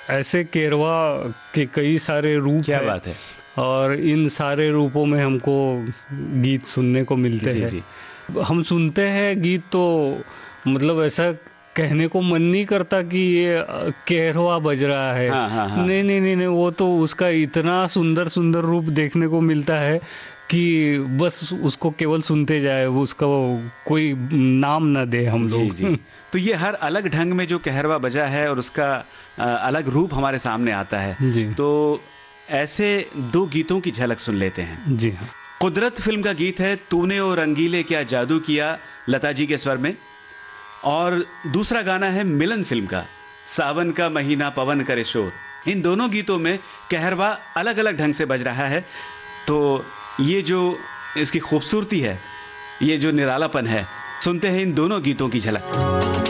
ऐसे केरवा के कई सारे रूप क्या है, बात है। और इन सारे रूपों में हमको गीत सुनने को मिलते जी, हैं। जी। हम सुनते हैं गीत तो मतलब ऐसा कहने को मन नहीं करता कि ये केरवा बज रहा है। हाँ, हाँ, हाँ। नहीं नहीं नहीं नहीं, वो तो उसका इतना सुंदर सुंदर रूप देखने को मिलता है कि बस उसको केवल सुनते जाए, वो उसका कोई नाम ना दे हम जी, लोग। जी। तो ये हर अलग ढंग में जो कहरवा बजा है और उसका अलग रूप हमारे सामने आता है। जी। तो ऐसे 2 गीतों की झलक सुन लेते हैं। जी हाँ। कुदरत फिल्म का गीत है तूने ओ रंगीले क्या जादू किया, लता जी के स्वर में। और दूसरा गाना है मिलन फिल्म का, सावन का महीना पवन करे शोर। इन दोनों गीतों में कहरवा अलग अलग ढंग से बज रहा है। तो ये जो इसकी खूबसूरती है, ये जो निरालापन है, सुनते हैं इन दोनों गीतों की झलक।